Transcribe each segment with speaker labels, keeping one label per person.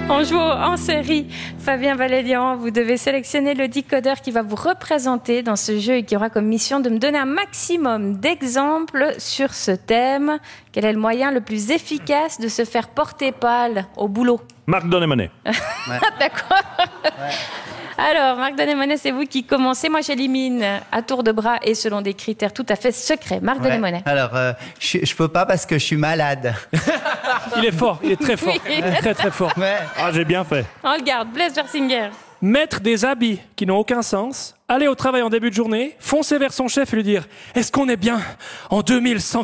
Speaker 1: On joue en série. Fabien Valélian, vous devez sélectionner le décodeur qui va vous représenter dans ce jeu et qui aura comme mission de me donner un maximum d'exemples sur ce thème. Quel est le moyen le plus efficace de se faire porter pâle au boulot?
Speaker 2: Marc Donnet-Monet.
Speaker 1: Ouais. D'accord. Ouais. Alors, Marc Donnet-Monet, c'est vous qui commencez. Moi, j'élimine à tour de bras et selon des critères tout à fait secrets. Marc Donnet-Monet.
Speaker 3: Alors, je peux pas parce que je suis malade.
Speaker 4: Il est fort, il est très fort.
Speaker 1: Oui.
Speaker 4: Il est très très fort.
Speaker 3: Ouais.
Speaker 2: Ah, j'ai bien fait.
Speaker 1: On le garde. Blaise Bersinger.
Speaker 4: Mettre des habits qui n'ont aucun sens, aller au travail en début de journée, foncer vers son chef et lui dire « Est-ce qu'on est bien en 2141 ?»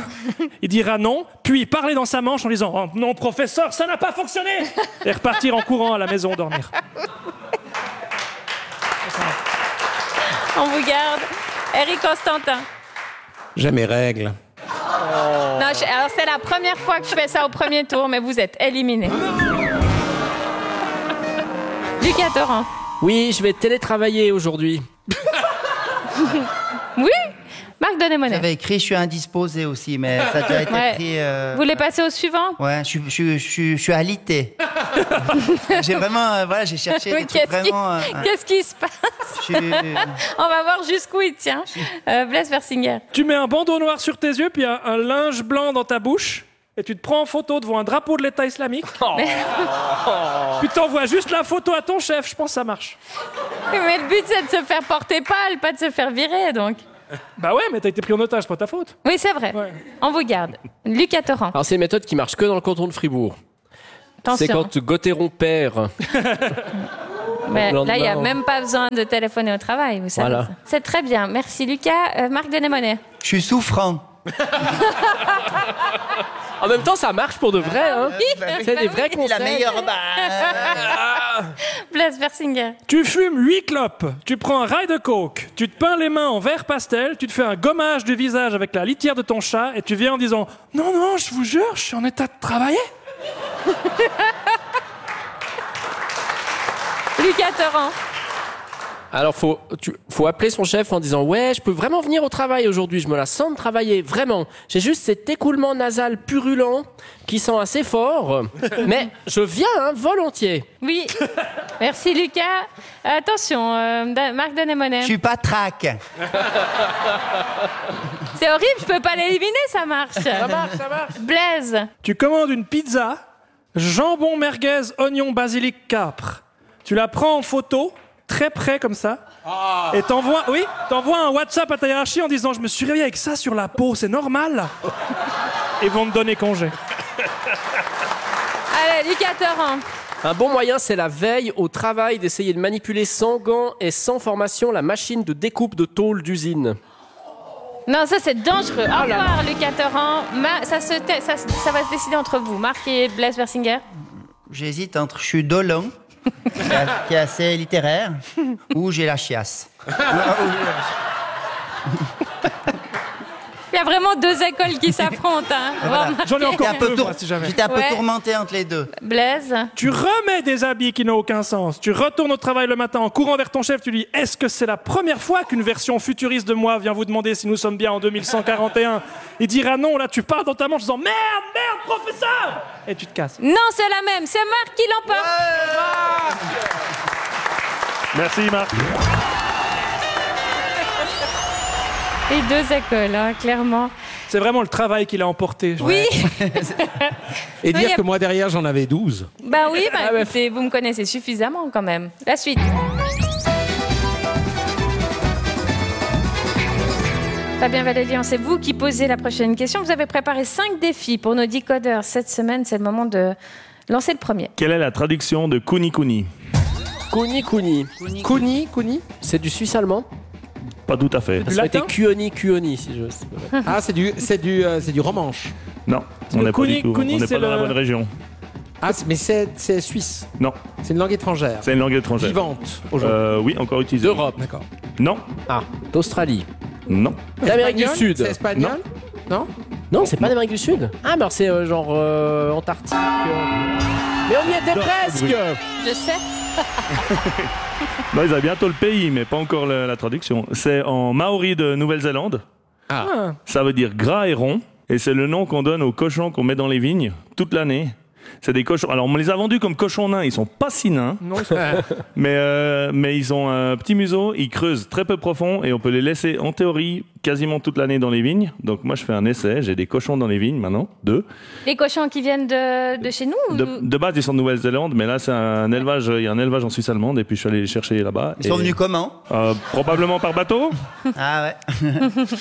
Speaker 4: Il dira non, puis parler dans sa manche en disant « Oh non, professeur, ça n'a pas fonctionné !» et repartir en courant à la maison dormir.
Speaker 1: On vous garde. Éric Constantin.
Speaker 5: J'ai mes règles.
Speaker 1: Non, alors c'est la première fois que je fais ça au premier tour, mais vous êtes éliminé. Lucas Torrent.
Speaker 6: Oui, je vais télétravailler aujourd'hui.
Speaker 1: Oui. Marc Donnet-Monet.
Speaker 3: J'avais écrit, je suis indisposé aussi, mais ça a déjà été pris.
Speaker 1: Vous voulez passer au suivant?
Speaker 3: Ouais, je suis alité. J'ai vraiment, j'ai cherché des trucs vraiment.
Speaker 1: Qu'est-ce qui se passe? On va voir jusqu'où il tient. Blaise Bersinger.
Speaker 4: Tu mets un bandeau noir sur tes yeux, puis un linge blanc dans ta bouche, et tu te prends en photo devant un drapeau de l'État islamique. Puis t'envoies juste la photo à ton chef, je pense que ça marche.
Speaker 1: Mais le but, c'est de se faire porter pâle, pas de se faire virer, donc.
Speaker 4: Bah ouais, mais t'as été pris en otage, c'est pas ta faute.
Speaker 1: Oui, c'est vrai. Ouais. On vous garde. Lucas Torrent.
Speaker 6: Alors c'est une méthode qui marche que dans le canton de Fribourg.
Speaker 1: Attention.
Speaker 6: C'est quand Gauthéron perd.
Speaker 1: Mais là, il n'y a même pas besoin de téléphoner au travail, vous savez. Voilà. C'est très bien. Merci Lucas. Marc Donnet-Monet.
Speaker 3: Je suis souffrant.
Speaker 6: En même temps, ça marche pour de vrai. Hein. C'est des vrais conseils.
Speaker 3: La meilleure.
Speaker 1: Blaise Bersinger.
Speaker 4: Tu fumes 8 clopes, tu prends un rail de coke, tu te peins les mains en vert pastel, tu te fais un gommage du visage avec la litière de ton chat et tu viens en disant « Non, non, je vous jure, je suis en état de travailler. »
Speaker 1: Lucas Torrent.
Speaker 6: Alors, faut appeler son chef en disant « Ouais, je peux vraiment venir au travail aujourd'hui, je me la sens de travailler, vraiment. J'ai juste cet écoulement nasal purulent qui sent assez fort, mais je viens, hein, volontiers. »
Speaker 1: Oui, merci Lucas. Attention, Marc Donnet-Monet.
Speaker 3: Je suis pas trac.
Speaker 1: C'est horrible, je peux pas l'éliminer, ça marche.
Speaker 6: Ça marche.
Speaker 1: Blaise.
Speaker 4: Tu commandes une pizza, jambon merguez, oignon, basilic, capre. Tu la prends en photo, très près comme ça, et t'envoies un WhatsApp à ta hiérarchie en disant « Je me suis réveillé avec ça sur la peau, c'est normal ?» Ils vont te donner congé.
Speaker 1: Allez, Lucas Torrent.
Speaker 6: Un bon moyen, c'est la veille au travail d'essayer de manipuler sans gants et sans formation la machine de découpe de tôle d'usine.
Speaker 1: Non, ça c'est dangereux. Au revoir, Lucas Torrent. Ça va se décider entre vous. Marc et Blaise Bersinger.
Speaker 3: J'hésite entre « Je suis Dolon », qui est assez littéraire, ou « J'ai la chiasse ».
Speaker 1: Il y a vraiment deux écoles qui s'affrontent. Hein.
Speaker 3: Voilà.
Speaker 4: J'en ai encore deux,
Speaker 3: si j'étais un peu tourmenté entre les deux.
Speaker 1: Blaise.
Speaker 4: Tu remets des habits qui n'ont aucun sens. Tu retournes au travail le matin en courant vers ton chef. Tu lui dis « Est-ce que c'est la première fois qu'une version futuriste de moi vient vous demander si nous sommes bien en 2141 ?» Il dira non. Là, tu pars dans ta manche en disant « Merde, professeur !» Et tu te casses.
Speaker 1: Non, c'est la même. C'est Marc qui l'emporte.
Speaker 2: Merci Marc.
Speaker 1: Les deux écoles, hein, clairement.
Speaker 4: C'est vraiment le travail qu'il a emporté.
Speaker 1: Oui.
Speaker 5: Et dire que moi derrière j'en avais 12.
Speaker 1: Bah oui, écoutez, vous me connaissez suffisamment quand même. La suite. Fabien Valélian, c'est vous qui posez la prochaine question. Vous avez préparé 5 défis pour nos décodeurs cette semaine. C'est le moment de lancer le premier.
Speaker 2: Quelle est la traduction de Kuni Kuni?
Speaker 6: Kuni Kuni. Kuni. C'est du suisse allemand.
Speaker 2: Pas tout à fait.
Speaker 6: Ça aurait été Kuoni, si je veux.
Speaker 5: Ah, c'est du romanche.
Speaker 2: Non, on n'est pas du tout. On n'est pas dans la bonne région.
Speaker 5: Ah, mais c'est suisse.
Speaker 2: Non.
Speaker 5: C'est une langue étrangère.
Speaker 2: C'est une langue étrangère.
Speaker 5: Vivante aujourd'hui.
Speaker 2: Oui, encore utilisée.
Speaker 6: D'Europe.
Speaker 5: D'accord.
Speaker 2: Non.
Speaker 6: Ah, d'Australie.
Speaker 2: Non.
Speaker 6: D'Amérique du Sud.
Speaker 5: C'est espagnol? Non.
Speaker 6: Non, c'est pas d'Amérique du Sud. Ah, mais alors c'est genre Antarctique. Mais on y était presque.
Speaker 1: Je sais.
Speaker 2: Non, ils avaient bientôt le pays, mais pas encore la traduction. C'est en maori de Nouvelle-Zélande.
Speaker 5: Ah.
Speaker 2: Ça veut dire gras et rond. Et c'est le nom qu'on donne aux cochons qu'on met dans les vignes toute l'année. C'est des cochons. Alors, on me les a vendus comme cochons nains. Ils sont pas si nains.
Speaker 4: Non, ils sont-
Speaker 2: Mais ils ont un petit museau, ils creusent très peu profond et on peut les laisser en théorie quasiment toute l'année dans les vignes. Donc moi je fais un essai, j'ai des cochons dans les vignes maintenant, 2.
Speaker 1: Les cochons qui viennent de chez nous ou-
Speaker 2: De base ils sont de Nouvelle-Zélande, mais là c'est un élevage, il y a un élevage en Suisse allemande et puis je suis allé les chercher là-bas.
Speaker 3: Ils sont venus comment?
Speaker 2: Probablement par bateau.
Speaker 3: Ah ouais.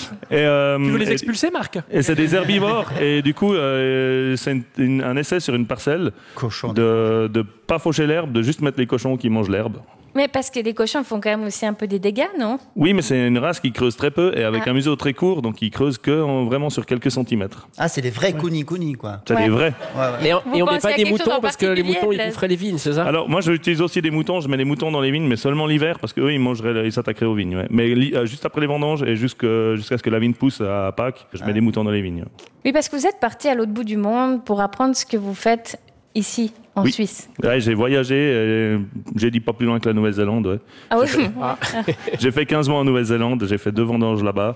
Speaker 2: Tu
Speaker 4: Tu veux les expulser, Marc?
Speaker 2: Et c'est des herbivores et du coup c'est un essai sur une parcelle
Speaker 3: Cochon.
Speaker 2: de pas faucher l'herbe, de juste mettre les cochons qui mangent l'herbe.
Speaker 1: Mais parce que les cochons font quand même aussi un peu des dégâts, non?
Speaker 2: Oui, mais c'est une race qui creuse très peu et avec un museau très court, donc ils creusent vraiment sur quelques centimètres.
Speaker 3: Ah, c'est des vrais kuni quoi.
Speaker 2: C'est des vrais.
Speaker 3: Ouais, ouais.
Speaker 6: Et on
Speaker 1: Vous
Speaker 6: met
Speaker 1: pensez
Speaker 6: pas
Speaker 1: à
Speaker 6: des
Speaker 1: quelque chose
Speaker 6: moutons
Speaker 1: en
Speaker 6: parce que les
Speaker 1: particulier,
Speaker 6: moutons ils
Speaker 1: Blaise
Speaker 6: boufferaient les vignes, c'est ça?
Speaker 2: Alors moi j'utilise aussi des moutons, je mets des moutons dans les vignes, mais seulement l'hiver parce qu'eux ils s'attaqueraient aux vignes. Ouais. Mais juste après les vendanges et jusqu'à ce que la vigne pousse à Pâques, je mets des moutons dans les vignes.
Speaker 1: Oui, parce que vous êtes parti à l'autre bout du monde pour apprendre ce que vous faites ici, en
Speaker 2: Oui.
Speaker 1: Suisse.
Speaker 2: Ouais, j'ai voyagé, j'ai dit pas plus loin que la Nouvelle-Zélande. Ouais.
Speaker 1: Ah oui.
Speaker 2: J'ai fait 15 mois en Nouvelle-Zélande, j'ai fait 2 vendanges là-bas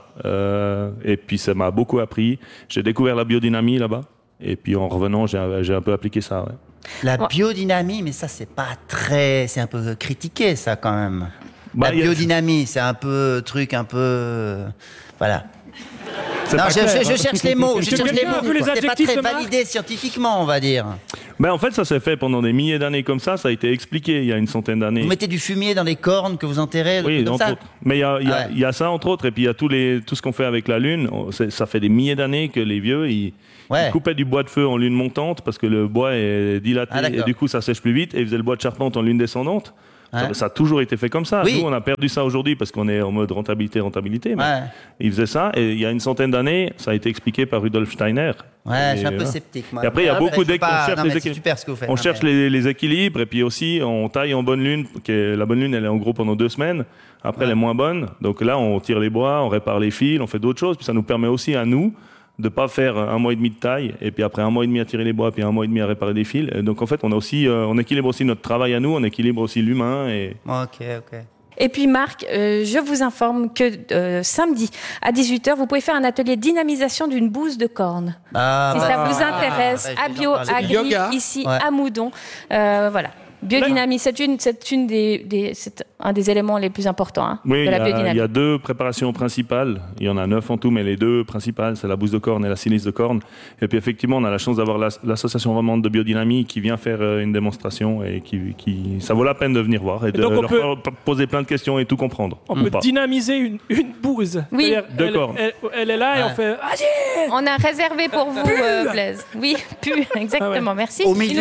Speaker 2: et puis ça m'a beaucoup appris. J'ai découvert la biodynamie là-bas et puis en revenant j'ai un peu appliqué ça. Ouais.
Speaker 3: La biodynamie, mais ça, c'est pas très. C'est un peu critiqué, ça, quand même.
Speaker 2: Bah,
Speaker 3: La biodynamie, c'est un peu. Truc un peu. Voilà.
Speaker 2: C'est
Speaker 3: Non,
Speaker 2: pas clair, hein.
Speaker 3: je cherche les mots. Je
Speaker 4: Que
Speaker 3: cherche les
Speaker 4: quelqu'un
Speaker 3: mots.
Speaker 4: a vu les
Speaker 3: C'est pas
Speaker 4: adjectifs
Speaker 3: très
Speaker 4: de Marc
Speaker 3: validé scientifiquement, on va dire.
Speaker 2: Ben, en fait ça s'est fait pendant des milliers d'années comme ça a été expliqué il y a une centaine d'années.
Speaker 3: Vous mettez du fumier dans les cornes que vous enterrez,
Speaker 2: Oui,
Speaker 3: comme
Speaker 2: entre
Speaker 3: ça.
Speaker 2: autres. Mais il
Speaker 3: Ouais.
Speaker 2: y a ça entre autres, et puis il y a tout ce qu'on fait avec la Lune. Ça fait des milliers d'années que les vieux, ils coupaient du bois de feu en lune montante parce que le bois est dilaté
Speaker 3: Ah,
Speaker 2: et
Speaker 3: d'accord.
Speaker 2: du coup ça sèche plus vite, et ils faisaient le bois de charpente en lune descendante.
Speaker 3: Ouais.
Speaker 2: Ça a toujours été fait comme ça.
Speaker 3: Oui.
Speaker 2: Nous, on a perdu ça aujourd'hui parce qu'on est en mode rentabilité. Mais
Speaker 3: Ouais.
Speaker 2: ils faisaient ça, et il y a une centaine d'années, ça a été expliqué par Rudolf Steiner.
Speaker 3: Ouais,
Speaker 2: Et
Speaker 3: je suis un peu
Speaker 2: voilà.
Speaker 3: sceptique, moi.
Speaker 2: Et après, il y a beaucoup
Speaker 3: je suis
Speaker 2: on
Speaker 3: pas-
Speaker 2: cherche
Speaker 3: non,
Speaker 2: les
Speaker 3: mais c'est
Speaker 2: équilibres.
Speaker 3: super ce que vous faites.
Speaker 2: On
Speaker 3: hein,
Speaker 2: cherche
Speaker 3: mais-
Speaker 2: les équilibres, et puis aussi on taille en bonne lune. La bonne lune, elle est en gros pendant 2 semaines. Après, elle est moins bonne. Donc là, on tire les bois, on répare les fils, on fait d'autres choses. Puis ça nous permet aussi à nous de pas faire 1 mois et demi de taille, et puis après 1 mois et demi à tirer les bois, puis 1 mois et demi à réparer des fils. Et donc en fait, on a aussi, on équilibre aussi notre travail à nous, on équilibre aussi l'humain. Et
Speaker 3: Ok.
Speaker 1: Et puis Marc, je vous informe que samedi à 18h, vous pouvez faire un atelier dynamisation d'une bouse de corne.
Speaker 3: Ah,
Speaker 1: Si
Speaker 3: bah,
Speaker 1: ça vous intéresse,
Speaker 3: bah,
Speaker 1: à
Speaker 3: je vais en parler.
Speaker 1: Bio Agri,
Speaker 5: Yoga.
Speaker 1: ici
Speaker 3: Ouais.
Speaker 1: à Moudon. Voilà. Biodynamie, c'est un des éléments les plus importants hein,
Speaker 2: oui,
Speaker 1: de la
Speaker 2: il
Speaker 1: biodynamie.
Speaker 2: y a 2 préparations principales. Il y en a 9 en tout, mais les 2 principales, c'est la bouse de corne et la silice de corne. Et puis effectivement, on a la chance d'avoir l'association romande de biodynamie qui vient faire une démonstration, et qui ça vaut la peine de venir voir et de
Speaker 4: donc, on
Speaker 2: leur poser plein de questions et tout comprendre.
Speaker 4: On
Speaker 2: Ou
Speaker 4: peut
Speaker 2: pas.
Speaker 4: dynamiser une bouse.
Speaker 1: Oui.
Speaker 4: C'est-à-dire,
Speaker 2: De
Speaker 4: elle-
Speaker 2: cornes.
Speaker 4: Elle est là et
Speaker 3: Ouais.
Speaker 4: on fait. Vas-y.
Speaker 1: On a réservé pour vous, Blaise. Oui, exactement. Merci.
Speaker 3: Au milieu